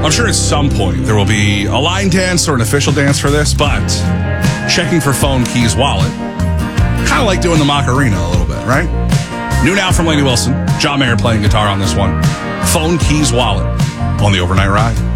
I'm sure at some point there will be a line dance or an official dance for this, but checking for phone, keys, wallet, kind of like doing the Macarena a little bit, right? New now from Lainey Wilson. John Mayer playing guitar on this one. Phone, keys, wallet on the Overnight Ride.